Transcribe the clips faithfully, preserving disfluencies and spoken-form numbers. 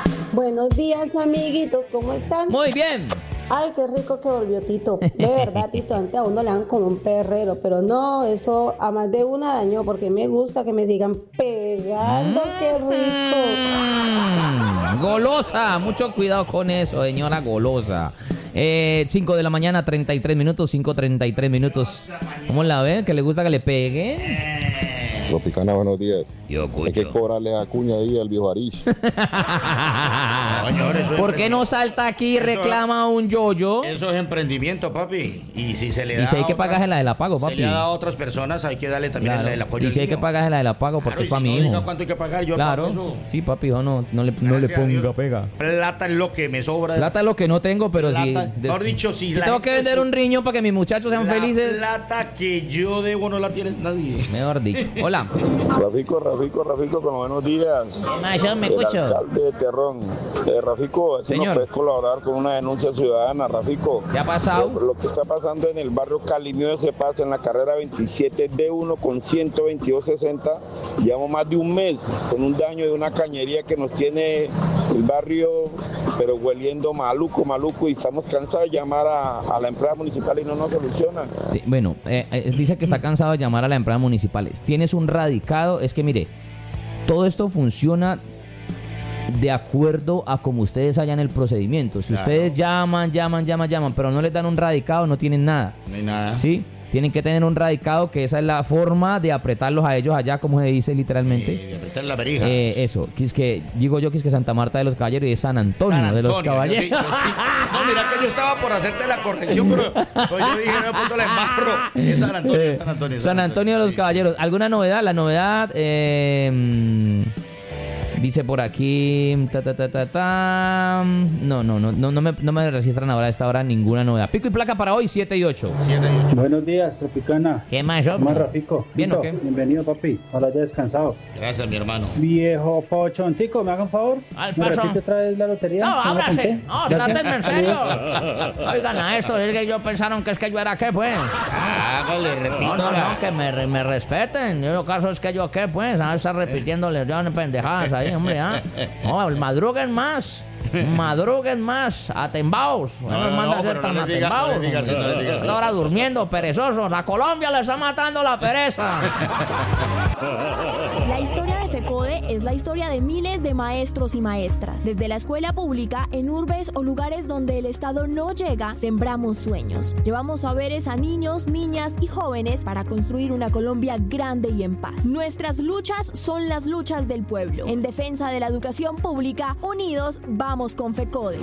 Buenos días, amiguitos, ¿cómo están? Muy bien. Ay, qué rico que volvió Tito. De verdad, Tito, antes a uno le dan como un perrero, pero no, eso a más de una dañó, porque me gusta que me sigan pegando. Mm. Qué rico. Mm. Golosa, mucho cuidado con eso, señora golosa. Eh, cinco de la mañana, treinta y tres minutos, cinco treinta y tres minutos. ¿Cómo la ven? ¿Que le gusta que le peguen? Tropicana, buenos días. Yo escucho. Hay que cobrarle a Cuña ahí al viejo Arish. ¿Por qué no salta aquí y reclama un yoyo? Eso es emprendimiento, papi. Y si se le da. Y si hay que pagar la del apago, papi. Si le da a otras personas, hay que darle también claro. el, el apoyo. Y si hay que pagar la del apago, porque claro, es para si mi no hijo. Diga cuánto hay que pagar, yo claro. Eso. Sí, papi, yo no, no le, no le ponga pega. Plata es lo que me sobra. Plata es lo que no tengo, pero plata, si. Mejor dicho, si, si tengo que vender su... un riñón para que mis muchachos sean la felices. Plata que yo debo no la tienes nadie. Mejor dicho. Hola. Rafico, Rafico, Rafico, con buenos días. No, yo me escucho. El alcalde de Terrón. Eh, Rafico, si nos puedes colaborar con una denuncia ciudadana, Rafico. ¿Qué ha pasado? Lo, lo que está pasando en el barrio Calimio de Cepaz, en la carrera veintisiete D uno con ciento veintidós sesenta, llevamos más de un mes con un daño de una cañería que nos tiene el barrio, pero hueliendo maluco, maluco, y estamos cansados de llamar a, a la empresa municipal y no nos solucionan. Sí, bueno, eh, eh, dice que está cansado de llamar a la empresa municipal. Tienes un radicado, es que mire, todo esto funciona de acuerdo a como ustedes hayan el procedimiento. Si claro. ustedes llaman, llaman, llaman, llaman, pero no les dan un radicado, no tienen nada. No hay nada. ¿Sí? Tienen que tener un radicado, que esa es la forma de apretarlos a ellos allá, como se dice literalmente. Eh, de apretar la verija. Eh, eso, que es que, digo yo que es que Santa Marta de los Caballeros y es San Antonio, San Antonio de los Caballeros. Yo sí, yo sí. No, mira que yo estaba por hacerte la corrección, pero pues yo dije, no, punto la embarro. Es San Antonio, eh, San Antonio. San Antonio de los Caballeros. ¿Alguna novedad? La novedad, eh... dice por aquí, ta, ta, ta, ta, ta. No, no, no, no, no me, no me registran ahora a esta hora ninguna novedad. Pico y placa para hoy, siete y ocho. Buenos días, Tropicana. ¿Qué más, yo? ¿Qué más, Rafico? Bien, Tito, ¿o qué? Bienvenido, papi. Ojalá haya descansado. Gracias, mi hermano. Viejo pochontico, ¿me hagan un favor? Al ¿Me paso. repite otra vez la lotería? No, ¿Me ábrase. No, trátenme en serio. Gracias. Oigan a esto, es que ellos pensaron que es que yo era qué, pues. Hágale, repito. No, no, no, que me, me respeten. Yo, el caso es que yo qué, pues. A estar repitiéndoles yo en pendejadas ahí, hombre, ¿ah? No, madruguen más. Madruguen más. Atembaos. No, no, no manda a ser tan atembaos. Ahora durmiendo, perezosos. A Colombia le está matando la pereza. La historia de FECODE es la historia de miles de maestros y maestras. Desde la escuela pública, en urbes o lugares donde el Estado no llega, sembramos sueños. Llevamos saberes a niños, niñas y jóvenes para construir una Colombia grande y en paz. Nuestras luchas son las luchas del pueblo. En defensa de la educación pública, unidos vamos con FECODE.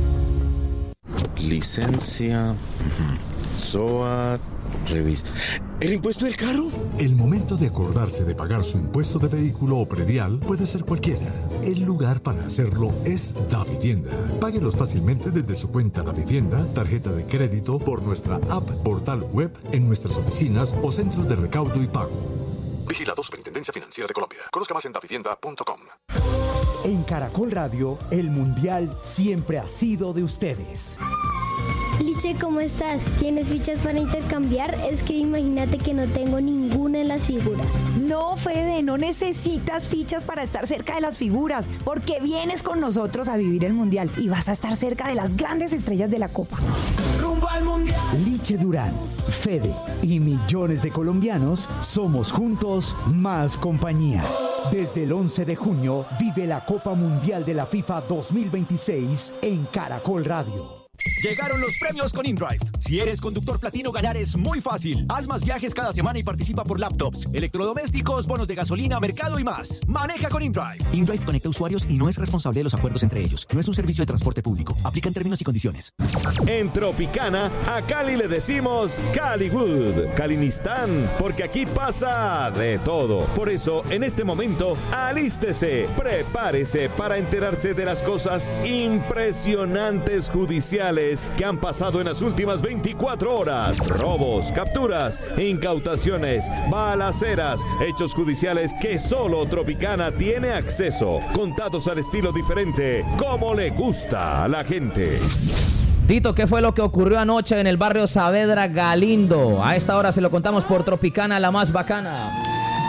Licencia, S O A, revisa. ¿El impuesto del carro? El momento de acordarse de pagar su impuesto de vehículo o predial puede ser cualquiera. El lugar para hacerlo es Davivienda. Páguelos fácilmente desde su cuenta Davivienda, tarjeta de crédito, por nuestra app, portal web, en nuestras oficinas o centros de recaudo y pago. Vigilado Superintendencia Financiera de Colombia. Conozca más en davivienda punto com. En Caracol Radio, el Mundial siempre ha sido de ustedes. Liche, ¿cómo estás? ¿Tienes fichas para intercambiar? Es que imagínate que no tengo ninguna en las figuras. No, Fede, no necesitas fichas para estar cerca de las figuras, porque vienes con nosotros a vivir el Mundial y vas a estar cerca de las grandes estrellas de la Copa. ¡Rumbo al Mundial! Liche Durán, Fede y millones de colombianos somos juntos más compañía. Desde el once de junio vive la Copa Mundial de la FIFA dos mil veintiséis en Caracol Radio. Llegaron los premios con InDrive. Si eres conductor platino, ganar es muy fácil. Haz más viajes cada semana y participa por laptops, electrodomésticos, bonos de gasolina, mercado y más. Maneja con InDrive. InDrive conecta usuarios y no es responsable de los acuerdos entre ellos. No es un servicio de transporte público. Aplican términos y condiciones. En Tropicana, a Cali le decimos Caliwood, Calinistán, porque aquí pasa de todo. Por eso, en este momento, alístese, prepárese para enterarse de las cosas impresionantes judiciales que han pasado en las últimas veinticuatro horas. Robos, capturas, incautaciones, balaceras, hechos judiciales que solo Tropicana tiene acceso, contados al estilo diferente, como le gusta a la gente. Tito, ¿qué fue lo que ocurrió anoche en el barrio Saavedra Galindo? A esta hora se lo contamos por Tropicana, la más bacana.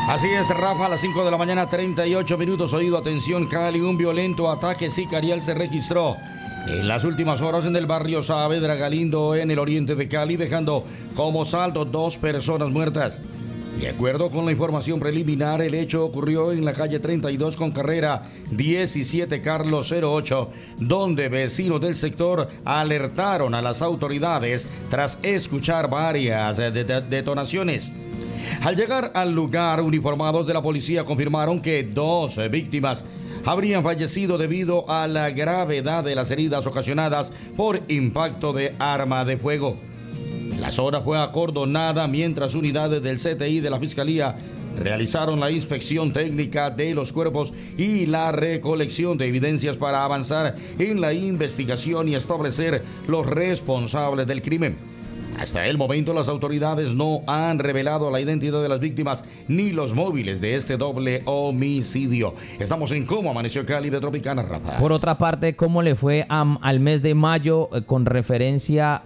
Así es, Rafa, a las cinco de la mañana, treinta y ocho minutos. Oído, atención, Cali, un violento ataque sicarial se registró en las últimas horas en el barrio Saavedra Galindo, en el oriente de Cali, dejando como saldo dos personas muertas. De acuerdo con la información preliminar, el hecho ocurrió en la calle treinta y dos con carrera diecisiete Carlos cero ocho, donde vecinos del sector alertaron a las autoridades tras escuchar varias de- de- detonaciones. Al llegar al lugar, uniformados de la policía confirmaron que dos víctimas habrían fallecido debido a la gravedad de las heridas ocasionadas por impacto de arma de fuego. La zona fue acordonada mientras unidades del C T I de la Fiscalía realizaron la inspección técnica de los cuerpos y la recolección de evidencias para avanzar en la investigación y establecer los responsables del crimen. Hasta el momento, las autoridades no han revelado la identidad de las víctimas ni los móviles de este doble homicidio. Estamos en Cómo Amaneció Cali de Tropicana, Rafa. Por otra parte, ¿cómo le fue a- al mes de mayo eh, con referencia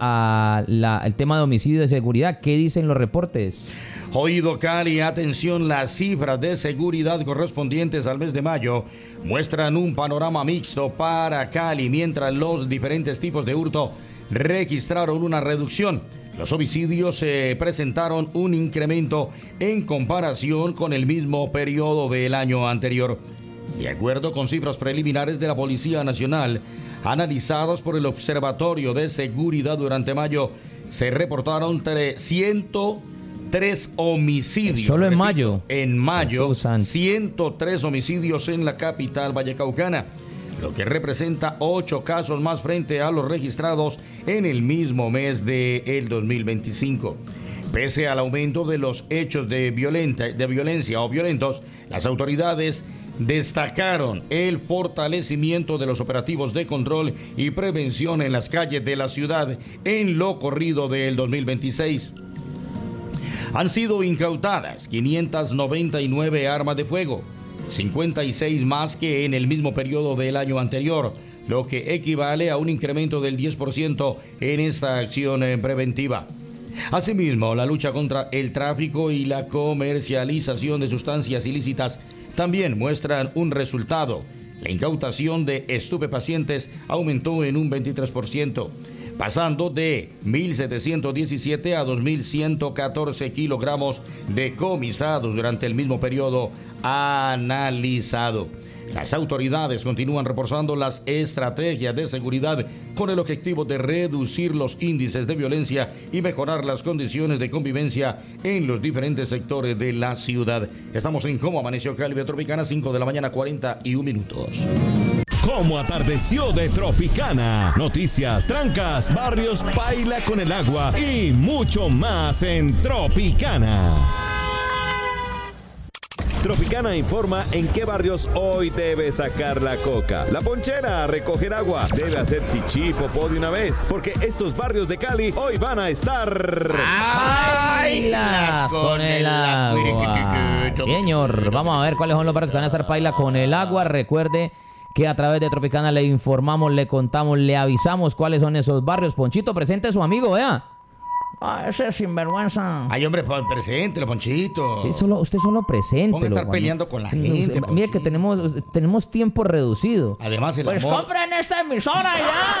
al tema de homicidio de seguridad? ¿Qué dicen los reportes? Oído, Cali, atención, las cifras de seguridad correspondientes al mes de mayo muestran un panorama mixto para Cali, mientras los diferentes tipos de hurto registraron una reducción. Los homicidios eh, presentaron un incremento en comparación con el mismo periodo del año anterior. De acuerdo con cifras preliminares de la Policía Nacional, analizadas por el Observatorio de Seguridad durante mayo, se reportaron ciento tres homicidios. Solo en Repito, mayo. En mayo, Jesús santo. ciento tres homicidios en la capital vallecaucana, lo que representa ocho casos más frente a los registrados en el mismo mes del dos mil veinticinco. Pese al aumento de los hechos de, violenta, de violencia o violentos, las autoridades destacaron el fortalecimiento de los operativos de control y prevención en las calles de la ciudad en lo corrido del dos mil veintiséis. Han sido incautadas quinientas noventa y nueve armas de fuego, cincuenta y seis más que en el mismo periodo del año anterior, lo que equivale a un incremento del diez por ciento en esta acción preventiva. Asimismo, la lucha contra el tráfico y la comercialización de sustancias ilícitas también muestran un resultado. La incautación de estupefacientes aumentó en un veintitrés por ciento, pasando de mil setecientos diecisiete a dos mil ciento catorce kilogramos decomisados durante el mismo periodo analizado. Las autoridades continúan reforzando las estrategias de seguridad con el objetivo de reducir los índices de violencia y mejorar las condiciones de convivencia en los diferentes sectores de la ciudad. Estamos en Cómo Amaneció Cali de Tropicana, cinco de la mañana, cuarenta y un minutos. Cómo atardeció de Tropicana. Noticias, trancas, barrios, paila con el agua y mucho más en Tropicana. Tropicana informa en qué barrios hoy debe sacar la coca. La ponchera a recoger agua. Debe hacer chichi, popó de una vez, porque estos barrios de Cali hoy van a estar... Pailas con el agua. Señor, vamos a ver cuáles son los barrios que van a estar paila con el agua. Recuerde que a través de Tropicana le informamos, le contamos, le avisamos cuáles son esos barrios. Ponchito, presente a su amigo, vea. Ah, ese sinvergüenza. Ay, hombre, presente, Ponchito. Sí, solo, usted solo presente. Ponga a estar peleando con la gente, Mire que tenemos, tenemos tiempo reducido. Además, el Pues amor... compren esta emisora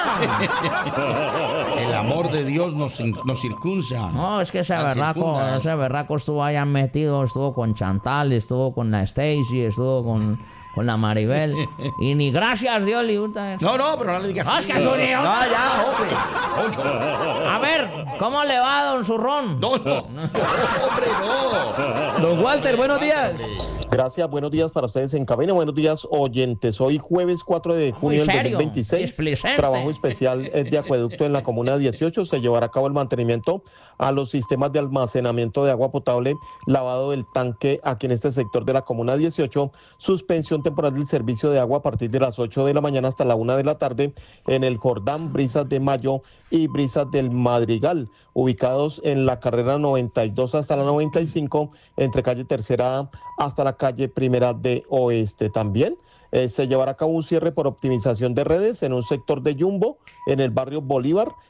ya. El amor de Dios nos, nos circunza. No, es que ese Nos berraco, circunda. ese berraco estuvo allá metido, estuvo con Chantal, estuvo con la Stacy, estuvo con, con la Maribel. Y ni gracias Dios le gusta eso. No, no, pero no le digas Ah, es que es un idiota. No, ya, hombre. A ver, ¿cómo le va, don Zurrón? No, no, hombre, no. Don Walter, buenos días. Gracias, buenos días para ustedes en cabina, buenos días oyentes. Hoy jueves cuatro de junio del dos mil veintiséis, displicente. trabajo especial de acueducto en la comuna dieciocho, se llevará a cabo el mantenimiento a los sistemas de almacenamiento de agua potable, lavado del tanque aquí en este sector de la comuna dieciocho, suspensión temporal del servicio de agua a partir de las ocho de la mañana hasta la una de la tarde en el Jordán, Brisas de Mayo y Brisas del Madrigal, ubicados en la carrera noventa y dos hasta la noventa y cinco, entre calle Tercera hasta la calle Primera de Oeste. También eh, se llevará a cabo un cierre por optimización de redes en un sector de Jumbo, en el barrio Bolívar,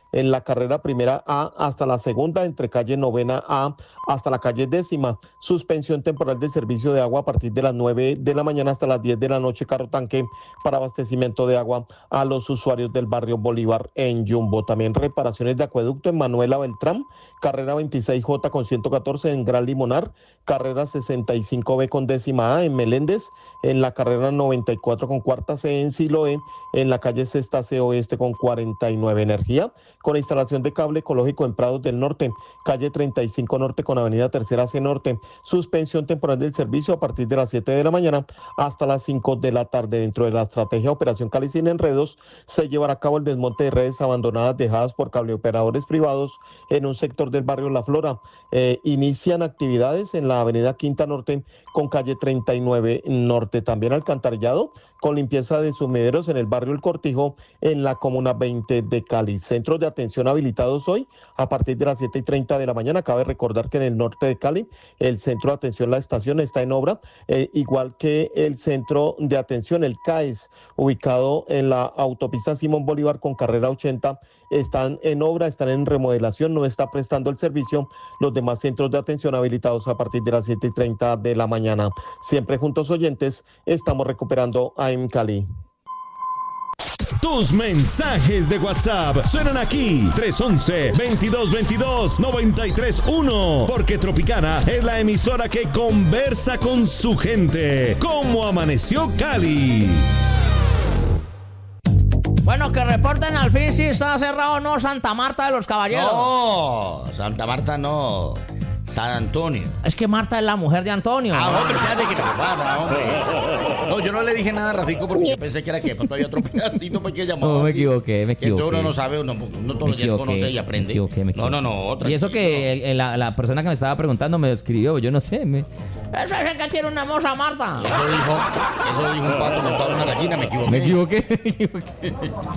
en la carrera primera A hasta la segunda, entre calle novena A hasta la calle décima. Suspensión temporal del servicio de agua a partir de las nueve de la mañana hasta las diez de la noche, carro tanque para abastecimiento de agua a los usuarios del barrio Bolívar en Yumbo. También reparaciones de acueducto en Manuela Beltrán, carrera veintiséis J con ciento catorce en Gran Limonar, carrera sesenta y cinco B con décima A en Meléndez, en la carrera noventa y cuatro con cuarta C en Siloé, en la calle Sexta C Oeste con cuarenta y nueve Energía, con instalación de cable ecológico en Prados del Norte, calle treinta y cinco Norte con avenida Tercera C Norte, suspensión temporal del servicio a partir de las siete de la mañana hasta las cinco de la tarde. Dentro de la estrategia Operación Cali sin enredos, se llevará a cabo el desmonte de redes abandonadas dejadas por cableoperadores privados en un sector del barrio La Flora. Eh, inician actividades en la avenida Quinta Norte con calle treinta y nueve Norte. También alcantarillado con limpieza de sumederos en el barrio El Cortijo en la comuna veinte de Cali. Centros de atención habilitados hoy a partir de las siete y treinta de la mañana. Cabe recordar que en el norte de Cali el centro de atención La Estación está en obra, eh, igual que el centro de atención el C A E S, ubicado en la autopista Simón Bolívar con carrera ochenta, están en obra, están en remodelación, no está prestando el servicio. Los demás centros de atención habilitados a partir de las siete y treinta de la mañana. Siempre juntos oyentes, estamos recuperando a M Cali. Tus mensajes de WhatsApp suenan aquí. tres once, veintidós veintidós, noventa y tres uno. Porque Tropicana es la emisora que conversa con su gente. ¿Cómo amaneció Cali? Bueno, que reporten al fin si está cerrado o no Santa Marta de los Caballeros. No, Santa Marta no. San Antonio. Es que Marta es la mujer de Antonio. Ah, hombre, fíjate que te preocupada, hombre. No, yo no le dije nada a Rafico porque yo pensé que era que todavía otro pedacito para que llamaba. No, me equivoqué, me equivoqué. Entonces uno no sabe, uno, uno todos los días conoce y aprende. Me equivoqué, me equivoqué. No, no, no. Y eso que el, la, la persona que me estaba preguntando me escribió, yo no sé. Me... Eso es que tiene una moza Marta. Eso dijo, eso dijo un pato montado en una gallina, me equivoqué. Me equivoqué, me equivoqué.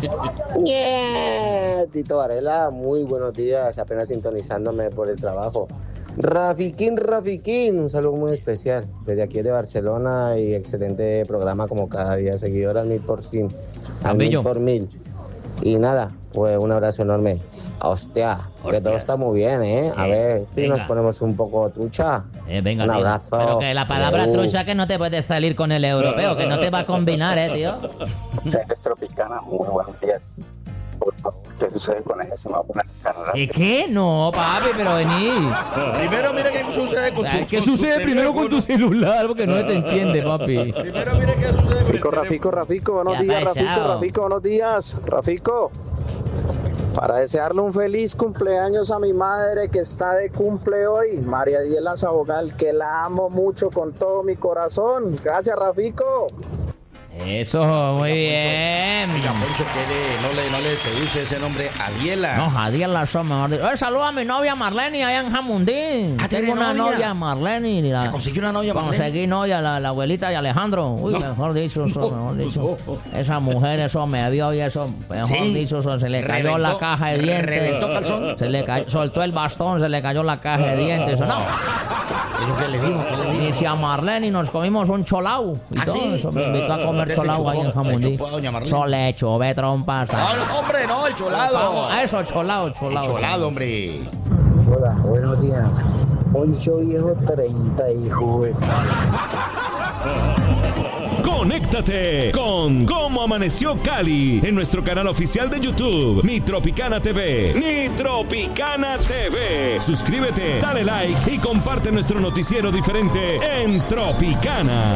Yeah, Tito Varela, muy buenos días, apenas sintonizándome por el trabajo. Rafiquín, Rafiquín, un saludo muy especial desde aquí de Barcelona y excelente programa como cada día, seguidoras mil por cien, a mil por mil. Y nada, pues un abrazo enorme. Hostia, que todo está muy bien, ¿eh? A Eh, ver si venga. nos ponemos un poco trucha. Eh, venga, un tío. abrazo. Pero que la palabra Uh. trucha que no te puedes salir con el europeo, que no te va a combinar, eh, tío. Seres Tropicana, muy buenos días. Por favor, ¿qué sucede con ese semáforo en el canal? ¿Y qué? No, papi, pero vení. Primero mira qué sucede con su... Ay, ¿qué con su sucede primero con tu teléfono? celular? Porque no te entiende, papi. Primero mira qué sucede. Rafico, Rafico, Rafico, buenos ¿Qué ha días, Rafico, pasado? Rafico, buenos días, Rafico. Para desearle un feliz cumpleaños a mi madre que está de cumple hoy, María Diela Sabogal, que la amo mucho con todo mi corazón. Gracias, Rafico. Eso, muy bien. Oiga, Poncho, ¿qué le, no, le, no le seduce ese nombre Adiela? No, Adiela son mejor dicho. Eh, saludo a mi novia Marlene allá en Jamundín. Ah, ¿tiene Tengo una novia? novia Marlene. Y la, consiguió una novia Marlene? Conseguí novia, la, la abuelita de Alejandro. Uy, No. mejor dicho, eso, mejor dicho. Esa mujer, eso me vio y eso, mejor ¿Sí? dicho, eso, se le cayó ¿Reventó? la caja de dientes. ¿Reventó calzón? Se le cayó, soltó el bastón, se le cayó la caja de dientes. No. ¿Pero qué le dijo? ¿Qué le dijo? Y si a Marlene y nos comimos un cholau. Y ¿Ah, todo sí? eso. Me invitó a comer ¿Usted se cholau ahí en chupó- se Jamundí. chupó a doña Marlene? Eso le chové trompas. No, no, hombre, no, el cholado. Vamos, a eso, cholao, cholao. El cholado, hombre. Hola, buenos días. Poncho viejo treinta y juvenil. Conéctate con Cómo Amaneció Cali en nuestro canal oficial de YouTube, Mi Tropicana T V. Mi Tropicana T V. Suscríbete, dale like y comparte nuestro noticiero diferente en Tropicana.